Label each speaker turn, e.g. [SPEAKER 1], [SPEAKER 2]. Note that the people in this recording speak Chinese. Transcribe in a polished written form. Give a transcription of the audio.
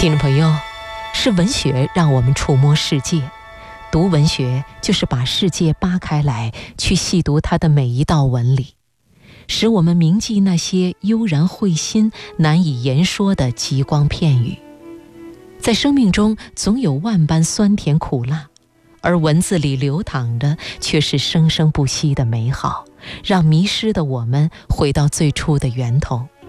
[SPEAKER 1] 听众朋友，是文学让我们触摸世界，读文学就是把世界扒开来，去细读它的每一道纹理，使我们铭记那些悠然会心、难以言说的极光片语。在生命中总有万般酸甜苦辣，而文字里流淌的却是生生不息的美好，让迷失的我们回到最初的源头。